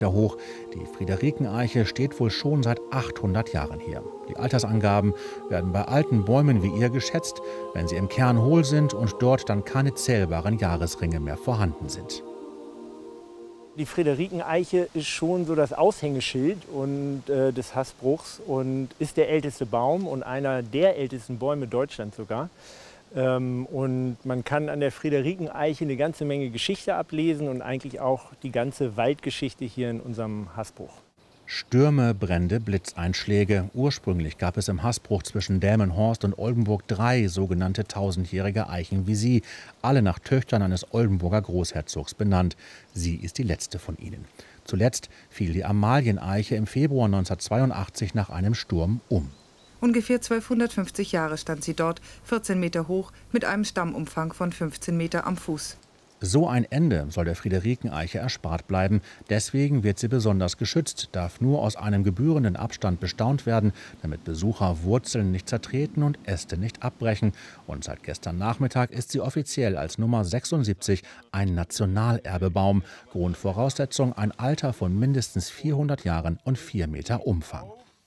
Hoch. Die Friederikeneiche steht wohl schon seit 800 Jahren hier. Die Altersangaben werden bei alten Bäumen wie ihr geschätzt, wenn sie im Kern hohl sind und dort dann keine zählbaren Jahresringe mehr vorhanden sind. Die Friederikeneiche ist schon so das Aushängeschild des Hasbruchs und ist der älteste Baum und einer der ältesten Bäume Deutschlands sogar. Und man kann an der Friederikeneiche eine ganze Menge Geschichte ablesen und eigentlich auch die ganze Waldgeschichte hier in unserem Hasbruch. Stürme, Brände, Blitzeinschläge. Ursprünglich gab es im Hasbruch zwischen Delmenhorst und Oldenburg 3 sogenannte tausendjährige Eichen wie sie, alle nach Töchtern eines Oldenburger Großherzogs benannt. Sie ist die letzte von ihnen. Zuletzt fiel die Amalieneiche im Februar 1982 nach einem Sturm um. Ungefähr 1250 Jahre stand sie dort, 14 Meter hoch, mit einem Stammumfang von 15 Meter am Fuß. So ein Ende soll der Friederikeneiche erspart bleiben. Deswegen wird sie besonders geschützt, darf nur aus einem gebührenden Abstand bestaunt werden, damit Besucher Wurzeln nicht zertreten und Äste nicht abbrechen. Und seit gestern Nachmittag ist sie offiziell als Nummer 76 ein Nationalerbebaum. Grundvoraussetzung ein Alter von mindestens 400 Jahren und 4 Meter Umfang.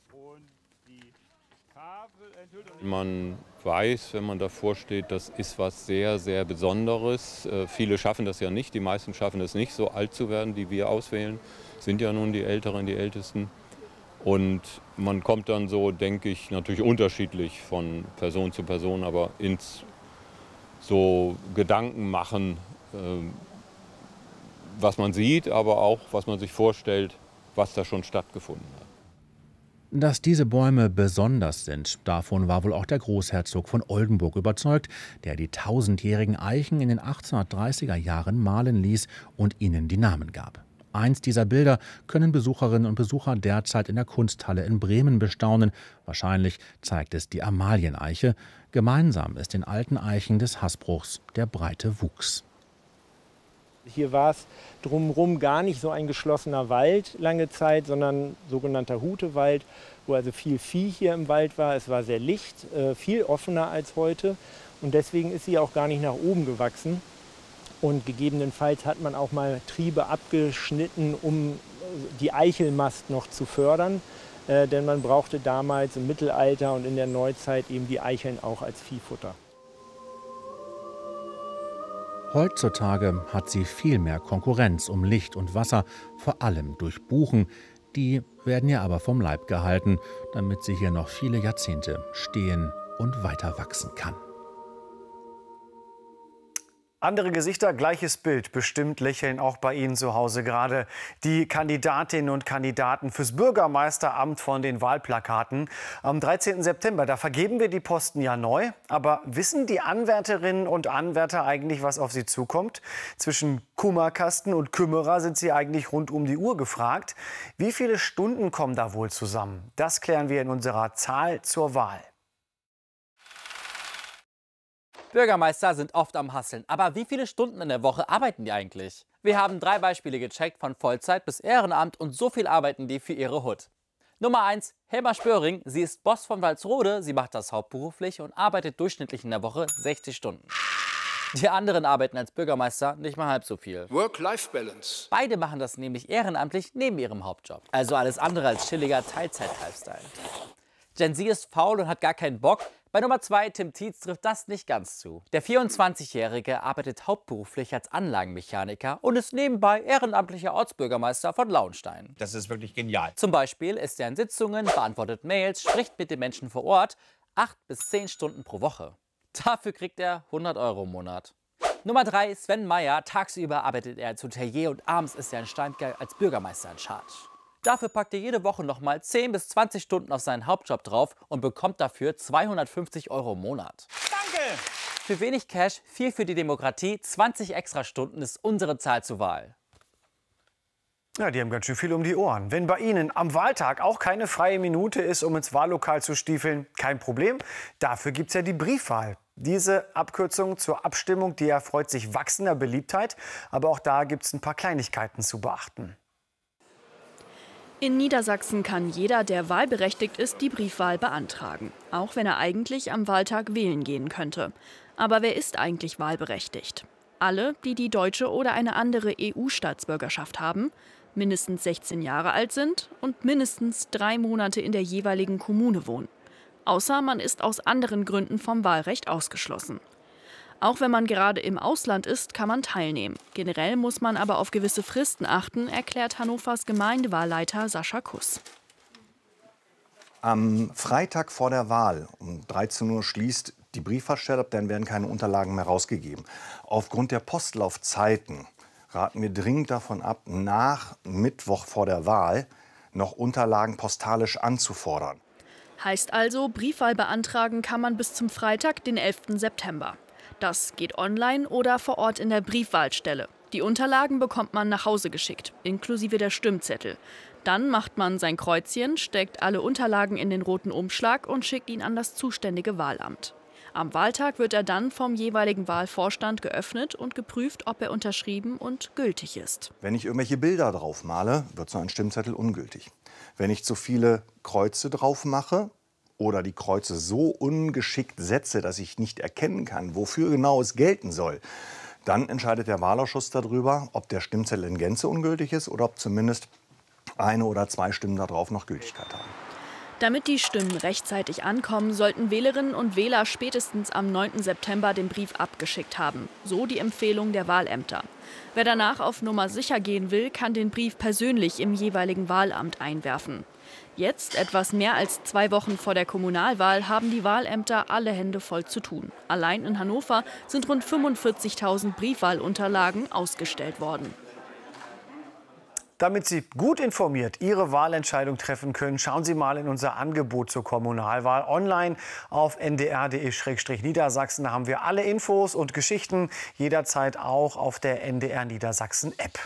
Man weiß, wenn man davor steht, das ist was sehr, sehr Besonderes. Viele schaffen das ja nicht, die meisten schaffen es nicht, so alt zu werden, die wir auswählen. Sind ja nun die Älteren, die Ältesten. Und man kommt dann so, denke ich, natürlich unterschiedlich von Person zu Person, aber ins so Gedanken machen, was man sieht, aber auch, was man sich vorstellt, was da schon stattgefunden hat. Dass diese Bäume besonders sind, davon war wohl auch der Großherzog von Oldenburg überzeugt, der die tausendjährigen Eichen in den 1830er Jahren malen ließ und ihnen die Namen gab. Eins dieser Bilder können Besucherinnen und Besucher derzeit in der Kunsthalle in Bremen bestaunen. Wahrscheinlich zeigt es die Amalieneiche. Gemeinsam ist den alten Eichen des Hasbruchs der breite Wuchs. Hier war es drumherum gar nicht so ein geschlossener Wald lange Zeit, sondern sogenannter Hutewald, wo also viel Vieh hier im Wald war. Es war sehr licht, viel offener als heute und deswegen ist sie auch gar nicht nach oben gewachsen. Und gegebenenfalls hat man auch mal Triebe abgeschnitten, um die Eichelmast noch zu fördern. Denn man brauchte damals im Mittelalter und in der Neuzeit eben die Eicheln auch als Viehfutter. Heutzutage hat sie viel mehr Konkurrenz um Licht und Wasser, vor allem durch Buchen. Die werden ihr aber vom Leib gehalten, damit sie hier noch viele Jahrzehnte stehen und weiter wachsen kann. Andere Gesichter, gleiches Bild. Bestimmt lächeln auch bei Ihnen zu Hause gerade die Kandidatinnen und Kandidaten fürs Bürgermeisteramt von den Wahlplakaten. Am 13. September, da vergeben wir die Posten ja neu. Aber wissen die Anwärterinnen und Anwärter eigentlich, was auf sie zukommt? Zwischen Kummerkasten und Kümmerer sind sie eigentlich rund um die Uhr gefragt. Wie viele Stunden kommen da wohl zusammen? Das klären wir in unserer Zahl zur Wahl. Bürgermeister sind oft am Hasseln, aber wie viele Stunden in der Woche arbeiten die eigentlich? Wir haben 3 Beispiele gecheckt, von Vollzeit bis Ehrenamt, und so viel arbeiten die für ihre Hut. Nummer 1, Helma Spöring. Sie ist Boss von Walsrode, sie macht das hauptberuflich und arbeitet durchschnittlich in der Woche 60 Stunden. Die anderen arbeiten als Bürgermeister nicht mal halb so viel. Work-Life-Balance. Beide machen das nämlich ehrenamtlich neben ihrem Hauptjob. Also alles andere als chilliger Teilzeit-Lifestyle. Gen Z ist faul und hat gar keinen Bock. Bei Nummer 2, Tim Tietz, trifft das nicht ganz zu. Der 24-Jährige arbeitet hauptberuflich als Anlagenmechaniker und ist nebenbei ehrenamtlicher Ortsbürgermeister von Lauenstein. Das ist wirklich genial. Zum Beispiel ist er in Sitzungen, beantwortet Mails, spricht mit den Menschen vor Ort, 8 bis 10 Stunden pro Woche. Dafür kriegt er 100 € im Monat. Nummer 3, Sven Meyer. Tagsüber arbeitet er als Hotelier und abends ist er in Steinke als Bürgermeister in Charge. Dafür packt er jede Woche nochmal 10 bis 20 Stunden auf seinen Hauptjob drauf und bekommt dafür 250 € im Monat. Danke! Für wenig Cash, viel für die Demokratie, 20 Extrastunden ist unsere Zahl zur Wahl. Ja, die haben ganz schön viel um die Ohren. Wenn bei Ihnen am Wahltag auch keine freie Minute ist, um ins Wahllokal zu stiefeln, kein Problem. Dafür gibt es ja die Briefwahl. Diese Abkürzung zur Abstimmung, die erfreut sich wachsender Beliebtheit. Aber auch da gibt es ein paar Kleinigkeiten zu beachten. In Niedersachsen kann jeder, der wahlberechtigt ist, die Briefwahl beantragen. Auch wenn er eigentlich am Wahltag wählen gehen könnte. Aber wer ist eigentlich wahlberechtigt? Alle, die die deutsche oder eine andere EU-Staatsbürgerschaft haben. mindestens 16 Jahre alt sind und mindestens 3 Monate in der jeweiligen Kommune wohnen. Außer man ist aus anderen Gründen vom Wahlrecht ausgeschlossen. Auch wenn man gerade im Ausland ist, kann man teilnehmen. Generell muss man aber auf gewisse Fristen achten, erklärt Hannovers Gemeindewahlleiter Sascha Kuss. Am Freitag vor der Wahl um 13 Uhr schließt die Briefwahlstelle ab, dann werden keine Unterlagen mehr rausgegeben. Aufgrund der Postlaufzeiten raten wir dringend davon ab, nach Mittwoch vor der Wahl noch Unterlagen postalisch anzufordern. Heißt also, Briefwahl beantragen kann man bis zum Freitag, den 11. September. Das geht online oder vor Ort in der Briefwahlstelle. Die Unterlagen bekommt man nach Hause geschickt, inklusive der Stimmzettel. Dann macht man sein Kreuzchen, steckt alle Unterlagen in den roten Umschlag und schickt ihn an das zuständige Wahlamt. Am Wahltag wird er dann vom jeweiligen Wahlvorstand geöffnet und geprüft, ob er unterschrieben und gültig ist. Wenn ich irgendwelche Bilder drauf male, wird so ein Stimmzettel ungültig. Wenn ich zu viele Kreuze drauf mache oder die Kreuze so ungeschickt setze, dass ich nicht erkennen kann, wofür genau es gelten soll, dann entscheidet der Wahlausschuss darüber, ob der Stimmzettel in Gänze ungültig ist oder ob zumindest 1 oder 2 Stimmen darauf noch Gültigkeit haben. Damit die Stimmen rechtzeitig ankommen, sollten Wählerinnen und Wähler spätestens am 9. September den Brief abgeschickt haben. So die Empfehlung der Wahlämter. Wer danach auf Nummer sicher gehen will, kann den Brief persönlich im jeweiligen Wahlamt einwerfen. Jetzt, etwas mehr als 2 Wochen vor der Kommunalwahl, haben die Wahlämter alle Hände voll zu tun. Allein in Hannover sind rund 45.000 Briefwahlunterlagen ausgestellt worden. Damit Sie gut informiert Ihre Wahlentscheidung treffen können, schauen Sie mal in unser Angebot zur Kommunalwahl online auf ndr.de/Niedersachsen. Da haben wir alle Infos und Geschichten, jederzeit auch auf der NDR Niedersachsen App.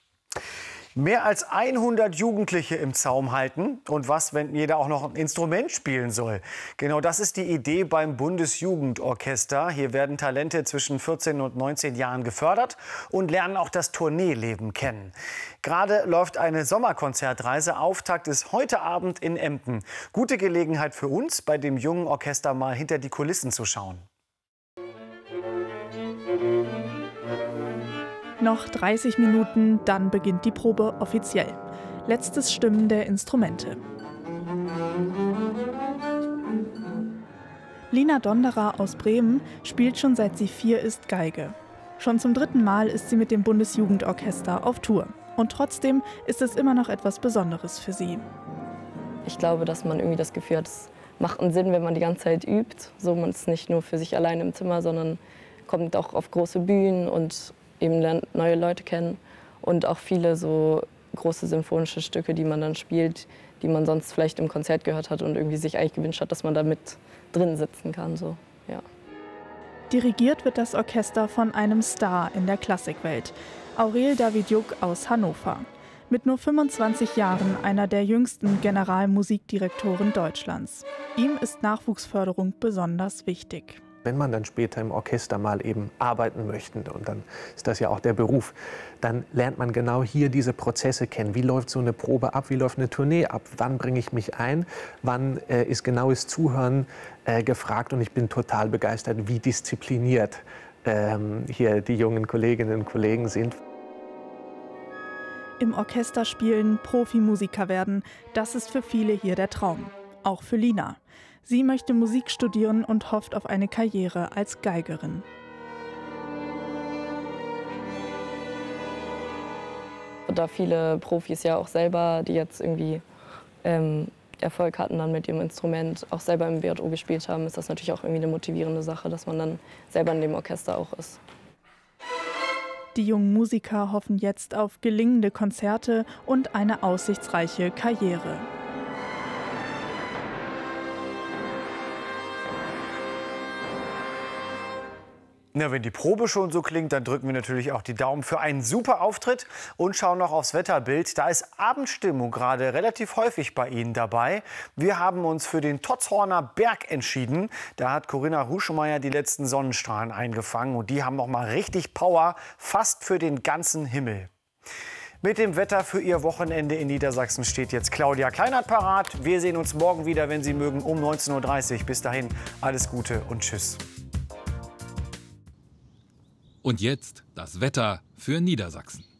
Mehr als 100 Jugendliche im Zaum halten. Und was, wenn jeder auch noch ein Instrument spielen soll? Genau das ist die Idee beim Bundesjugendorchester. Hier werden Talente zwischen 14 und 19 Jahren gefördert und lernen auch das Tourneeleben kennen. Gerade läuft eine Sommerkonzertreise. Auftakt ist heute Abend in Emden. Gute Gelegenheit für uns, bei dem jungen Orchester mal hinter die Kulissen zu schauen. Noch 30 Minuten, dann beginnt die Probe offiziell. Letztes Stimmen der Instrumente. Lina Donderer aus Bremen spielt schon seit sie 4 ist Geige. Schon zum 3. Mal ist sie mit dem Bundesjugendorchester auf Tour. Und trotzdem ist es immer noch etwas Besonderes für sie. Ich glaube, dass man irgendwie das Gefühl hat, es macht einen Sinn, wenn man die ganze Zeit übt. So, man ist nicht nur für sich alleine im Zimmer, sondern kommt auch auf große Bühnen und eben lernt neue Leute kennen. Und auch viele so große symphonische Stücke, die man dann spielt, die man sonst vielleicht im Konzert gehört hat und irgendwie sich eigentlich gewünscht hat, dass man da mit drin sitzen kann. So, ja. Dirigiert wird das Orchester von einem Star in der Klassikwelt, Aurel Davidjuk aus Hannover. Mit nur 25 Jahren einer der jüngsten Generalmusikdirektoren Deutschlands. Ihm ist Nachwuchsförderung besonders wichtig. Wenn man dann später im Orchester mal eben arbeiten möchte, und dann ist das ja auch der Beruf, dann lernt man genau hier diese Prozesse kennen. Wie läuft so eine Probe ab, wie läuft eine Tournee ab, wann bringe ich mich ein, wann ist genaues Zuhören gefragt. Und ich bin total begeistert, wie diszipliniert hier die jungen Kolleginnen und Kollegen sind. Im Orchester spielen, Profimusiker werden, das ist für viele hier der Traum. Auch für Lina. Sie möchte Musik studieren und hofft auf eine Karriere als Geigerin. Da viele Profis ja auch selber, die jetzt irgendwie Erfolg hatten dann mit ihrem Instrument, auch selber im WJO gespielt haben, ist das natürlich auch irgendwie eine motivierende Sache, dass man dann selber in dem Orchester auch ist. Die jungen Musiker hoffen jetzt auf gelingende Konzerte und eine aussichtsreiche Karriere. Na, wenn die Probe schon so klingt, dann drücken wir natürlich auch die Daumen für einen super Auftritt und schauen noch aufs Wetterbild. Da ist Abendstimmung gerade relativ häufig bei Ihnen dabei. Wir haben uns für den Totzhorner Berg entschieden. Da hat Corinna Ruschemeyer die letzten Sonnenstrahlen eingefangen und die haben noch mal richtig Power, fast für den ganzen Himmel. Mit dem Wetter für Ihr Wochenende in Niedersachsen steht jetzt Claudia Kleinert parat. Wir sehen uns morgen wieder, wenn Sie mögen, um 19:30 Uhr. Bis dahin alles Gute und tschüss. Und jetzt das Wetter für Niedersachsen.